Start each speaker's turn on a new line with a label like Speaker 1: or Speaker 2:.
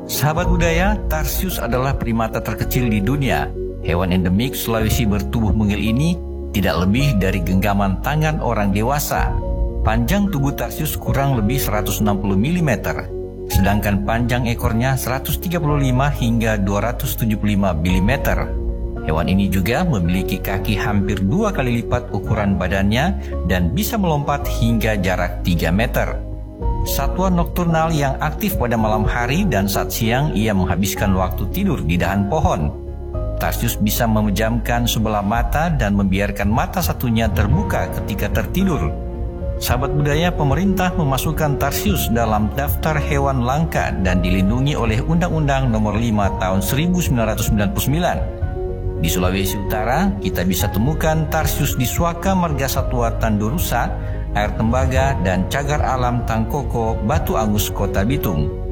Speaker 1: Sahabat budaya, Tarsius adalah primata terkecil di dunia. Hewan endemik Sulawesi bertubuh mungil ini tidak lebih dari genggaman tangan orang dewasa. Panjang tubuh Tarsius kurang lebih 160 mm, sedangkan panjang ekornya 135 hingga 275 mm. Hewan ini juga memiliki kaki hampir 2 kali lipat ukuran badannya dan bisa melompat hingga jarak 3 meter. Satwa nokturnal yang aktif pada malam hari dan saat siang ia menghabiskan waktu tidur di dahan pohon. Tarsius bisa memejamkan sebelah mata dan membiarkan mata satunya terbuka ketika tertidur. Sahabat budaya, pemerintah memasukkan Tarsius dalam daftar hewan langka dan dilindungi oleh Undang-Undang Nomor 5 Tahun 1999. Di Sulawesi Utara, kita bisa temukan Tarsius di Suaka Marga Satwa Tandurusa, Air Tembaga, dan Cagar Alam Tangkoko, Batu Angus, Kota Bitung.